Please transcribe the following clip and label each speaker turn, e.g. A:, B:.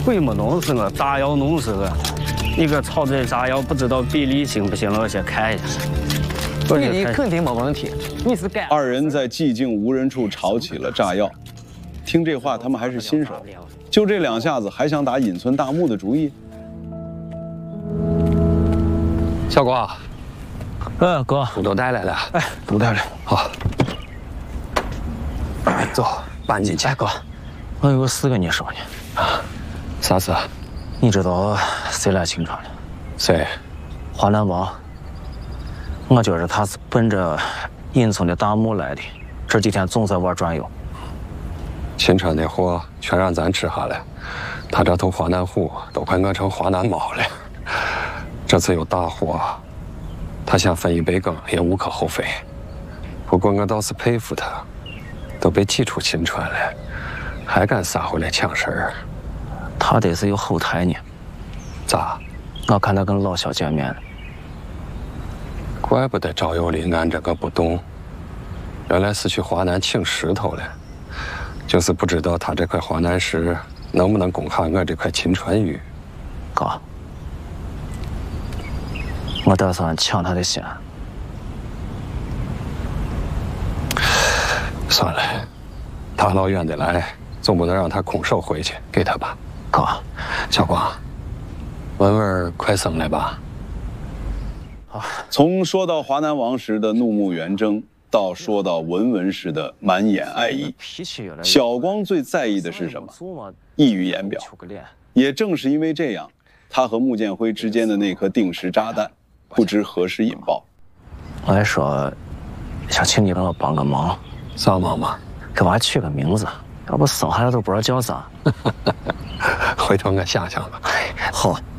A: 鬼没弄死我，炸药弄死我。一个草这炸药不知道比例行不行了，我先看一下。
B: 比例肯定没问题，你是干。
C: 二人在寂静无人处炒起了炸药。听这话，他们还是新手，就这2下子还想打隐村大墓的主意？
D: 小光，
B: 哥，
D: 土豆带来了。
B: 哎，都带来。
D: 好，走，搬进去。
B: 哎，哥，我有个事跟你说呢。
D: 啊，啥事？
B: 你知道谁来秦川的？
D: 谁？
B: 华南王。我觉着他是奔着隐村的大墓来的，这几天总在玩转悠。
D: 秦川那货全让咱吃下了，他这头华南虎都快饿成华南猫了。这次有大祸，他想分一杯羹也无可厚非。不过我倒是佩服他，都被挤出秦川了，还敢杀回来抢事儿。
B: 他得是有后台呢。
D: 咋？
B: 我看他跟老肖见面了。
D: 怪不得赵有礼按着个不动，原来是去华南请石头了。就是不知道他这块华南石能不能攻下我这块秦川玉。
B: 哥，我打算抢他的先。
D: 算了，大老远的来，总不能让他空手回去，给他吧。
B: 哥，
D: 小光，文文快生了吧？
C: 从说到华南王时的怒目圆睁，到说到文文时的满眼爱意，小光最在意的是什么？溢于言表。也正是因为这样，他和穆建辉之间的那颗定时炸弹，不知何时引爆。
B: 我还说，想请你帮我帮个忙。
D: 啥忙嘛？
B: 给娃取个名字，要不生下来都不知道叫啥。
D: 回头我想想吧。
B: 好。